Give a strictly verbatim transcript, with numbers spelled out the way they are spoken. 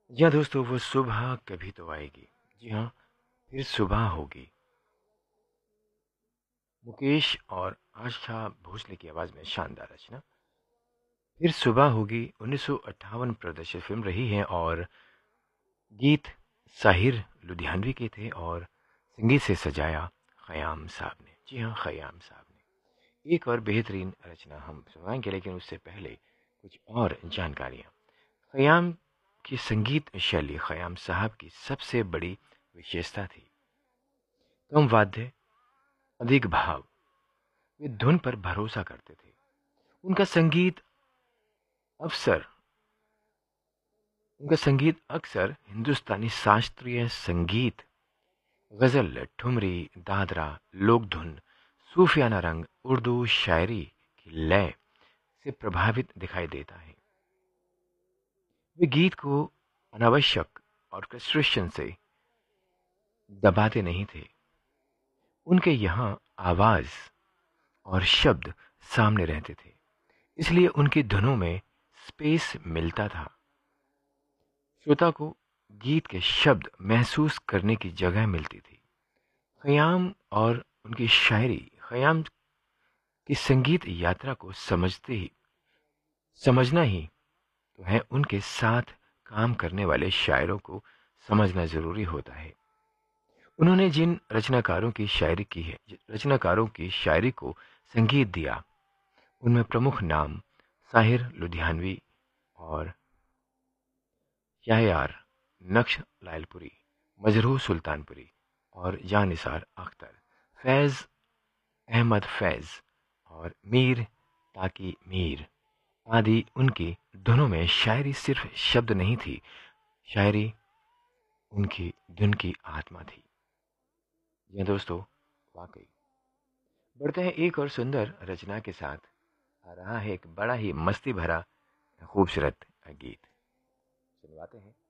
जी हाँ दोस्तों, वो सुबह कभी तो आएगी। जी हाँ, फिर सुबह होगी। मुकेश और आशा भोसले की आवाज़ में शानदार रचना। फिर सुबह होगी उन्नीस सौ अट्ठावन प्रदर्शित फिल्म रही है और गीत साहिर लुधियानवी के थे और संगीत से सजाया ख़याम साहब ने। जी हाँ, ख़याम साहब ने। एक और बेहतरीन रचना हम सुनाएंगे, लेकिन उससे पहले कुछ और जानकारियाँ। ख़याम की संगीत शैली ख़याम साहब की सबसे बड़ी विशेषता थी। कम वाद्य, अधिक भाव। वे धुन पर भरोसा करते थे। उनका संगीत अवसर उनका संगीत अक्सर हिंदुस्तानी शास्त्रीय संगीत, गजल, ठुमरी, दादरा, लोकधुन, सूफियाना रंग, उर्दू शायरी की लय से प्रभावित दिखाई देता है। वे गीत को अनावश्यक ऑर्केस्ट्रेशन से दबाते नहीं थे। उनके यहाँ आवाज और शब्द सामने रहते थे, इसलिए उनकी धुनों में स्पेस मिलता था। श्रोता को गीत के शब्द महसूस करने की जगह मिलती थी। खयाम और उनकी शायरी, खयाम की संगीत यात्रा को समझते ही समझना ही तो है। उनके साथ काम करने वाले शायरों को समझना जरूरी होता है। उन्होंने जिन रचनाकारों की शायरी की है रचनाकारों की शायरी को संगीत दिया, उनमें प्रमुख नाम साहिर लुधियानवी और शाहयार नक्श लायलपुरी, मजरूह सुल्तानपुरी और जानिसार अख्तर, फैज़ अहमद फैज़ और मीर ताकी मीर आदि। उनकी धुनों में शायरी सिर्फ शब्द नहीं थी, शायरी उनकी धुन की आत्मा थी। यह दोस्तों, वाकई। बढ़ते हैं एक और सुंदर रचना के साथ। आ रहा है एक बड़ा ही मस्ती भरा खूबसूरत गीत, सुनवाते हैं।